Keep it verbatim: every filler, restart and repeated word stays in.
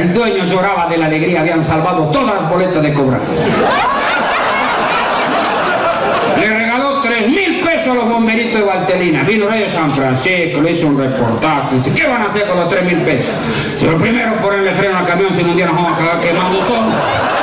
El dueño lloraba de la alegría, habían salvado todas las boletas de cobrar. Le regaló tres mil pesos a los bomberitos de Valtelina. Vino Rey de San Francisco, le hizo un reportaje. Dice, ¿qué van a hacer con los tres mil pesos? Si lo primero, ponerle freno al camión, si no un día nos vamos a acabar quemando todo.